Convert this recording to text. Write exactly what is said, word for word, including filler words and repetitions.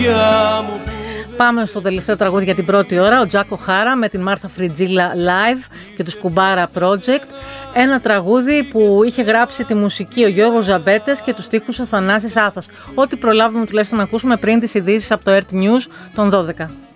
Πάμε στο τελευταίο τραγούδι για την πρώτη ώρα, ο Τζάκο Χάρα με την Μάρθα Φριτζίλα Live και τους Κουμπάρα Project. Ένα τραγούδι που είχε γράψει τη μουσική ο Γιώργος Ζαμπέτες και τους στίχους ο Θανάσης Άθας. Ό,τι προλάβουμε τουλάχιστον να ακούσουμε πριν τις ειδήσεις από το Earth News των δώδεκα.